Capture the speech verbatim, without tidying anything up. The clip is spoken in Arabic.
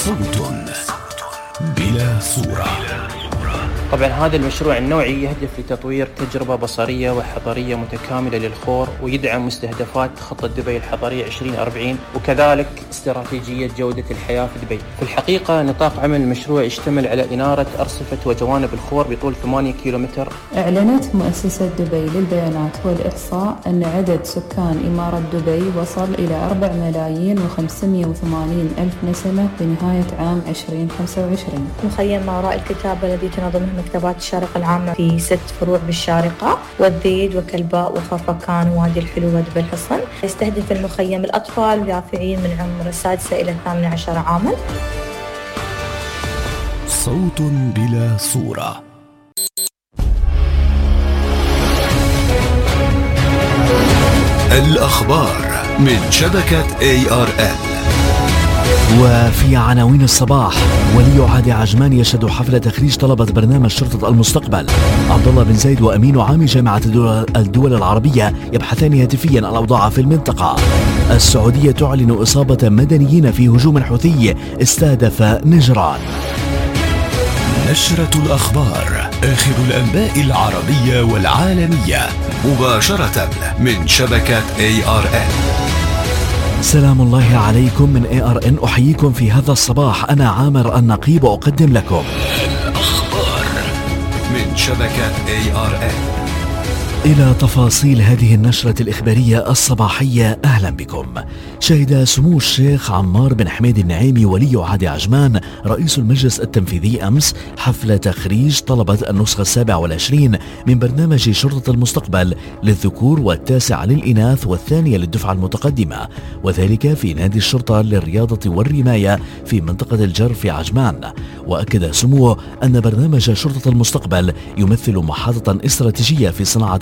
صوت بلا صورة. طبعا هذا المشروع النوعي يهدف لتطوير تجربة بصرية وحضرية متكاملة للخور، ويدعم مستهدفات خطة دبي الحضرية عشرين أربعين، وكذلك استراتيجية جودة الحياة في دبي. في الحقيقة نطاق عمل المشروع يشتمل على إنارة أرصفة وجوانب الخور بطول ثمانية كيلومتر. أعلنت مؤسسة دبي للبيانات والإحصاء أن عدد سكان إمارة دبي وصل إلى أربعة ملايين وخمسمائة وثمانين ألف نسمة بنهاية عام عشرين خمسة وعشرين. مخيم ما وراء الكتابة الذي تنظمه مكتبات الشارقة العامة في ست فروع بالشارقة، والذيج وكلباء وخرفكان ووادي الحلو ودبي الحصن. يستهدف المخيم الأطفال اليافعين من عمر السادسة إلى الثامنة عشر عاما. صوت بلا صورة. الأخبار من شبكة إيه آر إل. وفي عناوين الصباح: ولي عهد عجمان يشهد حفل تخريج طلبة برنامج شرطة المستقبل. عبد الله بن زايد وأمين عام جامعة الدول العربية يبحثان هاتفيا الأوضاع في المنطقة. السعودية تعلن إصابة مدنيين في هجوم حوثي استهدف نجران. نشرة الأخبار، آخر الأنباء العربية والعالمية، مباشرة من شبكة إيه آر إل. سلام الله عليكم من إيه آر إن، أحييكم في هذا الصباح. أنا عامر النقيب وأقدم لكم الأخبار من شبكة إيه آر إل. إلى تفاصيل هذه النشرة الإخبارية الصباحية، أهلا بكم. شهد سمو الشيخ عمار بن حميد النعيمي ولي عهد عجمان رئيس المجلس التنفيذي أمس حفل تخريج طلبة النسخة السابعة والعشرين من برنامج شرطة المستقبل للذكور والتاسع للإناث والثانية للدفعة المتقدمة، وذلك في نادي الشرطة للرياضة والرماية في منطقة الجر في عجمان. وأكد سموه أن برنامج شرطة المستقبل يمثل محطة استراتيجية في صناعة